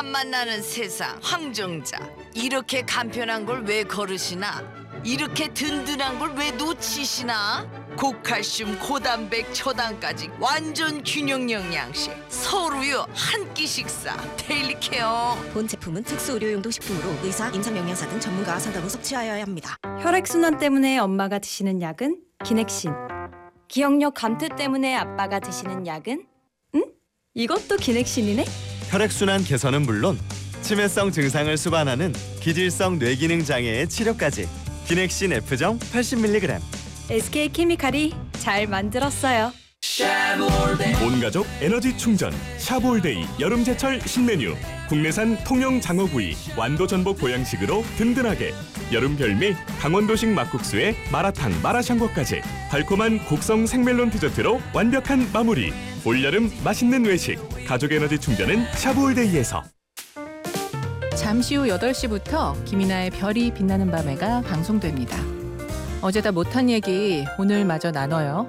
사람 만나는 세상 황정자. 이렇게 간편한 걸 왜 거르시나? 이렇게 든든한 걸 왜 놓치시나? 고칼슘, 고단백, 초당까지 완전 균형 영양식. 서울우유 한 끼 식사 데일리 케어. 본 제품은 특수 의료용도 식품으로 의사, 임상영양사 등 전문가와 상담 후 섭취하여야 합니다. 혈액순환 때문에 엄마가 드시는 약은 기넥신. 기억력 감퇴 때문에 아빠가 드시는 약은? 이것도 기넥신이네? 혈액순환 개선은 물론 치매성 증상을 수반하는 기질성 뇌기능 장애의 치료까지. 기넥신 F정 80mg. SK케미칼이 잘 만들었어요. 온가족 에너지 충전 샤볼데이 여름제철 신메뉴. 국내산 통영 장어구이 완도 전복 보양식으로 든든하게. 여름 별미 강원도식 막국수에 마라탕 마라샹궈까지. 달콤한 곡성 생멜론 디저트로 완벽한 마무리. 올여름 맛있는 외식 가족 에너지 충전은 샤볼데이에서. 잠시 후 8시부터 김이나의 별이 빛나는 밤에가 방송됩니다. 어제 다 못한 얘기 오늘 마저 나눠요.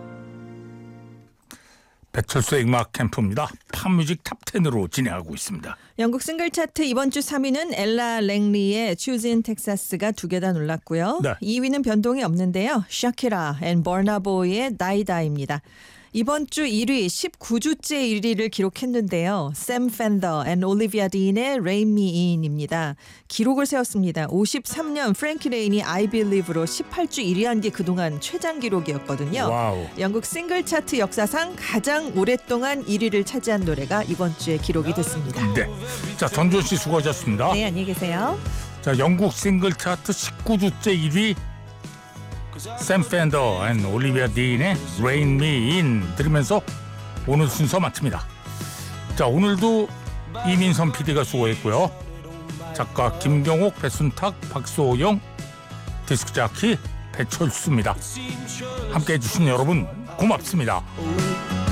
배철수의 음악 캠프입니다. 팝뮤직 탑10으로 진행하고 있습니다. 영국 싱글 차트 이번 주 3위는 엘라 랭리의 Choose in Texas가 2개 다 놀랐고요. 네. 2위는 변동이 없는데요. 샤키라 앤 버나보이의 다이다입니다. 이번 주 1위 19주째 1위를 기록했는데요. 샘 팬더 앤 올리비아 딘의 Rain Me In입니다. 기록을 세웠습니다. 53년 프랭키 레인이 I Believe로 18주 1위한 게 그동안 최장 기록이었거든요. 와우. 영국 싱글 차트 역사상 가장 오랫동안 1위를 차지한 노래가 이번 주에 기록이 됐습니다. 네. 자, 전준 씨 수고하셨습니다. 네, 안녕히 계세요. 자, 영국 싱글 차트 19주째 1위 샘 팬더 앤 올리비아 딘의 Rain Me In 들으면서 오늘 순서 마칩니다. 자, 오늘도 이민선 PD가 수고했고요. 작가 김경옥, 배순탁, 박소영, 디스크자키 배철수입니다. 함께해 주신 여러분 고맙습니다.